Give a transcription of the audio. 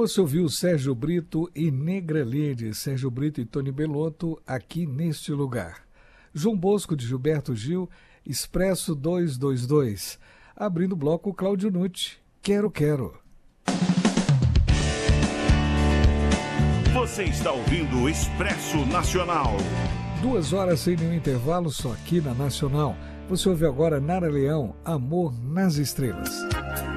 Você ouviu Sérgio Brito e Negra Lede, Sérgio Brito e Tony Bellotto, Aqui Neste Lugar. João Bosco de Gilberto Gil, Expresso 222. Abrindo o bloco, Cláudio Nucci, Quero Quero. Você está ouvindo o Expresso Nacional. 2 horas sem nenhum intervalo, só aqui na Nacional. Você ouve agora Nara Leão, Amor nas Estrelas.